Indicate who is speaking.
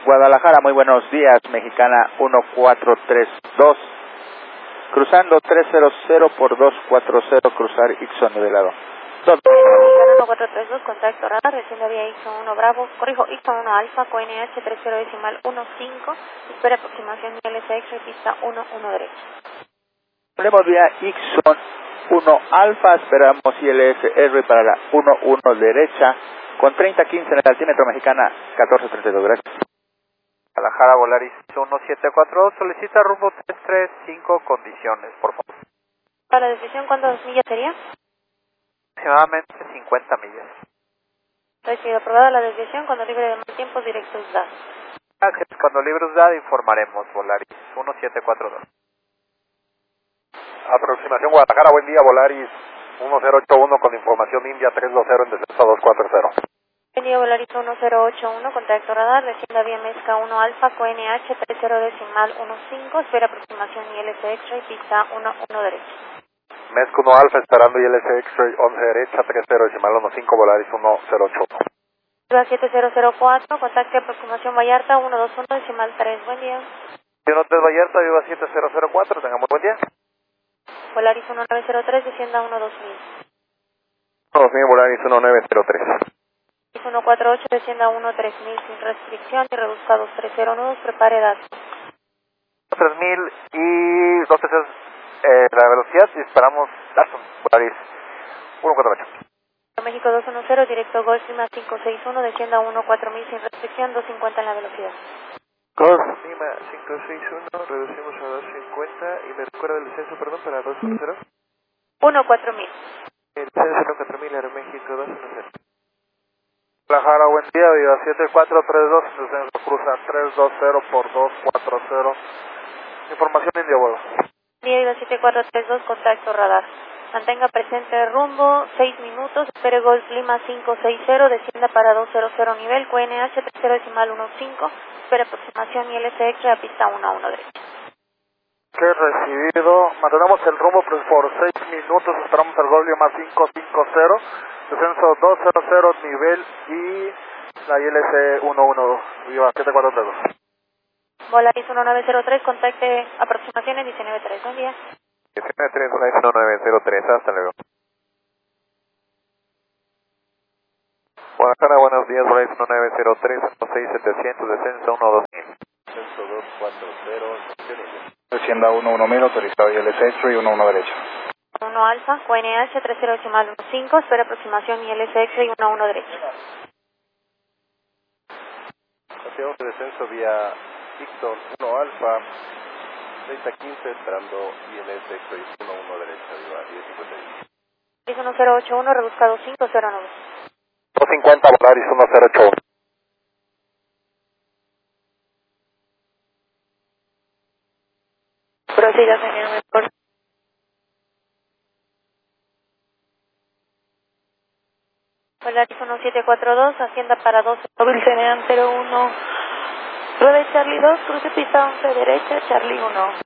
Speaker 1: Guadalajara, muy buenos días, Mexicana 1432, cruzando 300 por 240, cruzar Ixo nivelado.
Speaker 2: Mexicana 1432, contacto radar, recién había Ixo 1 Bravo, corrijo, Ixo 1 Alfa, QNH 30.15, espera aproximación ILSX, pista 11 derecha.
Speaker 1: Ponemos vía Ixon 1 Alfa, esperamos ILSR para la 11 derecha, con 3015 en el altímetro, Mexicana 1432, gracias.
Speaker 3: Guadalajara, Volaris 1742, solicita rumbo 335, condiciones, por favor.
Speaker 2: Para la decisión, ¿cuántas millas sería?
Speaker 3: Aproximadamente 50 millas.
Speaker 2: Recibido, aprobada la desviación, cuando libre de mal tiempo, directos dados.
Speaker 3: Gracias, cuando libros dado informaremos, Volaris 1742.
Speaker 4: Aproximación Guadalajara, buen día, Volaris 1081 con información India 320 en descenso 240.
Speaker 2: Buen día, Volaris 1081, contacto radar, descienda vía Mezca 1 Alfa, QNH 30.15, espera aproximación ILS X-Ray, pista 11 derecha.
Speaker 4: Mezco 1 Alfa esperando ILS X-Ray 11 derecha, 30.15, Volaris 1081.
Speaker 2: 7004, contacte aproximación Vallarta 121.3, buen día.
Speaker 3: 13 Vallarta, viva 7004, tengamos buen día.
Speaker 2: Volaris 1903, descienda 12000.
Speaker 4: 2000, Volaris 1903.
Speaker 2: 148, descienda 13000 sin restricción y reduzca a 230 nudos, prepare datos.
Speaker 3: 3000 y 230 la velocidad y esperamos datos, Volaris 148.
Speaker 2: México 210, directo Golf Lima 561, descienda 14000 sin restricción, 250 en la velocidad.
Speaker 3: Golf Lima 561, reducimos a 250 y me recuerda el descenso, perdón, para 210.
Speaker 2: 14000.
Speaker 3: El descenso 4000, Aeroméxico 210. Guadalajara, buen día, viva 7432, descenso cruza 320 por 240. Información India vuelo.
Speaker 2: Día Viva 7432, contacto radar. Mantenga presente el rumbo, 6 minutos, espere Golf Lima 560, descienda para 200 nivel, QNH 30.15, espere aproximación ILS X-Ray a pista 11 derecha.
Speaker 3: Que recibido, mantenemos el rumbo por 6 minutos, esperamos el Golf Lima 550, descenso 200 nivel y la ILS 11, viva 7432.
Speaker 2: Volaris 1903, contacte aproximaciones 193, buen día.
Speaker 4: 193, Volaris 1903, hasta luego. Guadalajara, buenos días, Volaris 1903, 16700, descenso 12000. Descenso 240, descienda 11000, autorizado ILS X-Ray 11 derecha.
Speaker 2: 1 Alfa, QNH 30.15, espera aproximación ILS X-Ray 11 derecha.
Speaker 4: Hacemos el descenso vía Ixon 1 Alfa, 3015, esperando ILS X-Ray 11 derecha, viva 1051.
Speaker 2: 1081, rebusca 2509.
Speaker 4: 250, Volaris 1081.
Speaker 2: Prosiga, señor, mejor. Volaris 1742, hacienda para 12. Móvil Cenean 01, rueda Charlie 2, cruce pista 11 derecha, Charlie 1.